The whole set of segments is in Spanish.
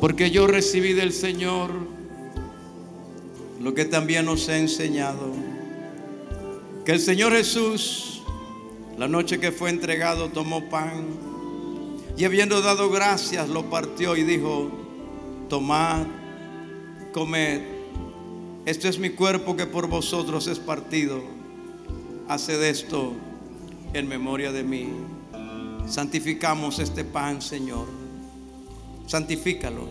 porque yo recibí del Señor lo que también nos ha enseñado, que el Señor Jesús, la noche que fue entregado, tomó pan y habiendo dado gracias, lo partió y dijo: tomad, comed, este es mi cuerpo que por vosotros es partido, haced esto en memoria de mí. Santificamos este pan, Señor, santifícalo.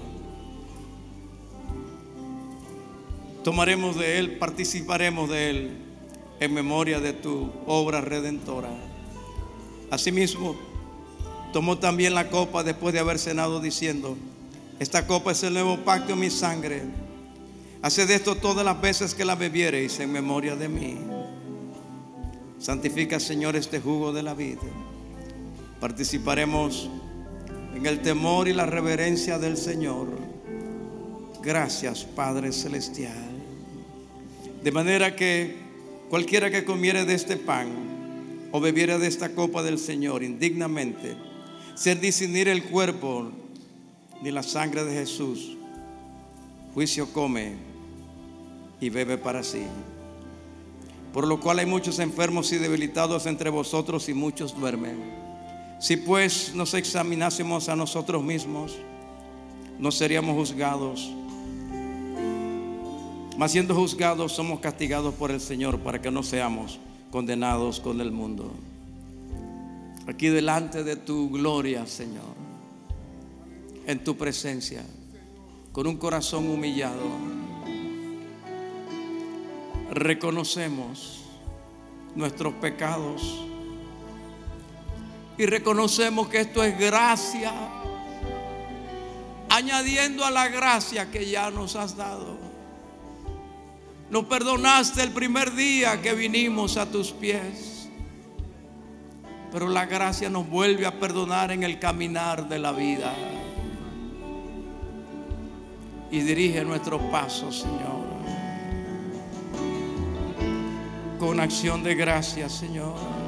Tomaremos de él, participaremos de él en memoria de tu obra redentora. Asimismo, tomó también la copa después de haber cenado, diciendo: esta copa es el nuevo pacto en mi sangre. Haced esto todas las veces que la bebiereis en memoria de mí. Santifica, Señor, este jugo de la vida. Participaremos en el temor y la reverencia del Señor. Gracias, Padre Celestial. De manera que cualquiera que comiere de este pan o bebiere de esta copa del Señor indignamente, sin discernir el cuerpo ni la sangre de Jesús, juicio come y bebe para sí. Por lo cual hay muchos enfermos y debilitados entre vosotros y muchos duermen. Si pues nos examinásemos a nosotros mismos, no seríamos juzgados. Mas siendo juzgados, somos castigados por el Señor, para que no seamos condenados con el mundo. Aquí delante de tu gloria, Señor, en tu presencia, con un corazón humillado, reconocemos nuestros pecados y reconocemos que esto es gracia, añadiendo a la gracia que ya nos has dado. Nos perdonaste el primer día que vinimos a tus pies, pero la gracia nos vuelve a perdonar en el caminar de la vida y dirige nuestros pasos, Señor, con acción de gracias, Señor.